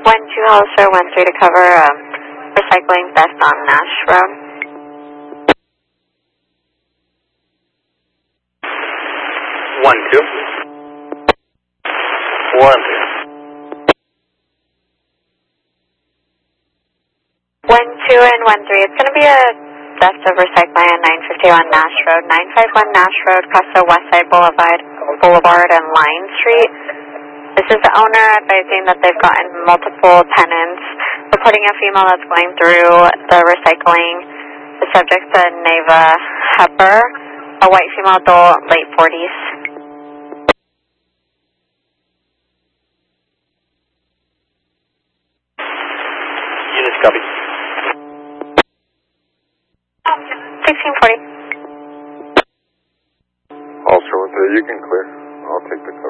Hollister 13 to cover recycling theft on Nash Road. 1-2. 1-2. 1-2 and 1-3. It's going to be a theft of recycling on 951 Nash Road. 951 Nash Road, across the Westside Boulevard and Line Street. This is the owner advising that they've gotten multiple tenants, reporting a female that's going through the recycling. The subject's a Neva Hepper, a white female adult, late 40s. Units copy. 1640. Hollister 13, you can clear. I'll take the cover.